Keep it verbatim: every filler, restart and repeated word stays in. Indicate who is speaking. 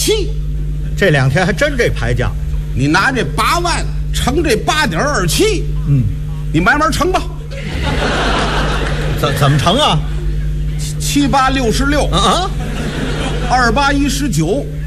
Speaker 1: 七。
Speaker 2: 这两天还真这牌价，
Speaker 1: 你拿这八万乘这八点二七，
Speaker 2: 嗯，
Speaker 1: 你慢慢乘吧。
Speaker 2: 怎怎么乘啊？
Speaker 1: 七八六十六，
Speaker 2: 啊啊，
Speaker 1: 二八一十九，